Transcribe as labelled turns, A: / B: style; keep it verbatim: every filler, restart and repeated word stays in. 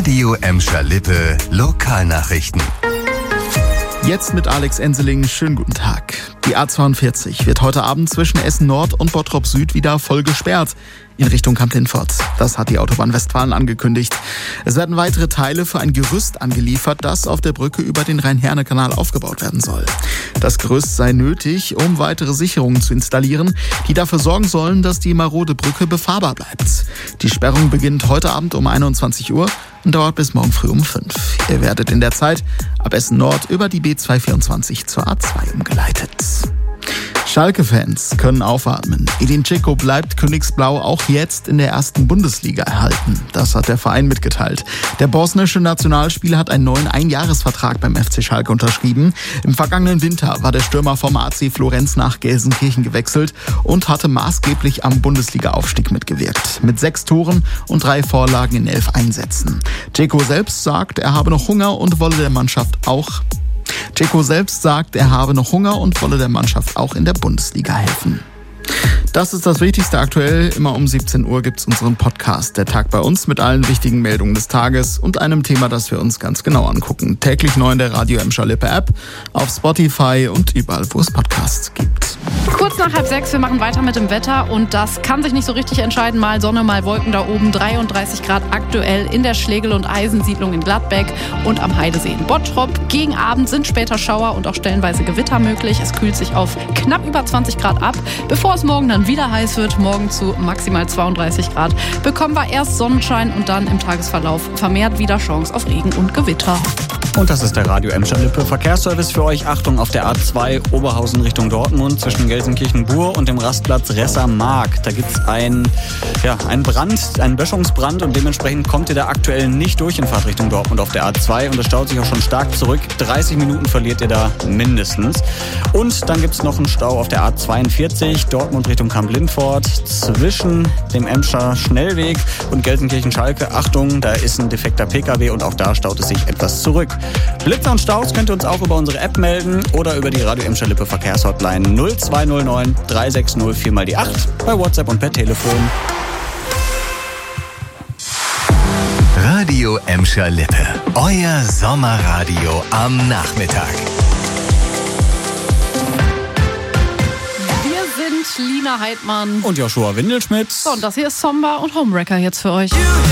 A: Radio Emscher Lippe Lokalnachrichten.
B: Jetzt mit Alex Enseling, schönen guten Tag. Die A zweiundvierzig wird heute Abend zwischen Essen Nord und Bottrop Süd wieder voll gesperrt in Richtung Kamp-Lintfort. Das hat die Autobahn Westfalen angekündigt. Es werden weitere Teile für ein Gerüst angeliefert, das auf der Brücke über den Rhein-Herne-Kanal aufgebaut werden soll. Das Gerüst sei nötig, um weitere Sicherungen zu installieren, die dafür sorgen sollen, dass die marode Brücke befahrbar bleibt. Die Sperrung beginnt heute Abend um einundzwanzig Uhr und dauert bis morgen früh um fünf. Ihr werdet in der Zeit ab Essen Nord über die B zweihundertvierundzwanzig zur A zwei umgeleitet. Schalke-Fans können aufatmen. Edin Dzeko bleibt königsblau auch jetzt in der ersten Bundesliga erhalten. Das hat der Verein mitgeteilt. Der bosnische Nationalspieler hat einen neuen Einjahresvertrag beim F C Schalke unterschrieben. Im vergangenen Winter war der Stürmer vom A C Florenz nach Gelsenkirchen gewechselt und hatte maßgeblich am Bundesliga-Aufstieg mitgewirkt. Mit sechs Toren und drei Vorlagen in elf Einsätzen. Dzeko selbst sagt, er habe noch Hunger und wolle der Mannschaft auch Dzeko selbst sagt, er habe noch Hunger und wolle der Mannschaft auch in der Bundesliga helfen. Das ist das Wichtigste aktuell. Immer um siebzehn Uhr gibt's unseren Podcast, der Tag bei uns, mit allen wichtigen Meldungen des Tages und einem Thema, das wir uns ganz genau angucken. Täglich neu in der Radio Emscher Lippe App, auf Spotify und überall, wo es Podcasts gibt.
C: Kurz nach halb sechs, wir machen weiter mit dem Wetter und das kann sich nicht so richtig entscheiden. Mal Sonne, mal Wolken da oben. dreiunddreißig Grad aktuell in der Schlegel- und Eisensiedlung in Gladbeck und am Heidesee in Bottrop. Gegen Abend sind später Schauer und auch stellenweise Gewitter möglich. Es kühlt sich auf knapp über zwanzig Grad ab. Bevor es morgen dann wieder heiß wird, morgen zu maximal zweiunddreißig Grad, bekommen wir erst Sonnenschein und dann im Tagesverlauf vermehrt wieder Chance auf Regen und Gewitter.
D: Und das ist der Radio Emscher Lippe Verkehrsservice für euch. Achtung auf der A zwei Oberhausen Richtung Dortmund zwischen Gelsenkirchen-Bur und dem Rastplatz Resser-Mark. Da gibt es ein, ja, einen Brand, einen Böschungsbrand und dementsprechend kommt ihr da aktuell nicht durch in Fahrtrichtung Dortmund auf der A zwei und das staut sich auch schon stark zurück. dreißig Minuten verliert ihr da mindestens. Und dann gibt es noch einen Stau auf der A zweiundvierzig Dortmund Richtung Kamp-Lintfort zwischen dem Emscher Schnellweg und Gelsenkirchen-Schalke. Achtung, da ist ein defekter Pkw und auch da staut es sich etwas zurück. Blitzer und Staus könnt ihr uns auch über unsere App melden oder über die Radio Emscher Lippe Verkehrshotline null zwei null neun drei sechs null vier mal die acht bei WhatsApp und per Telefon.
A: Radio Emscher Lippe, euer Sommerradio am Nachmittag.
C: Wir sind Lina Heidmann
D: Und Joshua Windelschmidt.
C: So, und das hier ist Somba und Homewrecker jetzt für euch.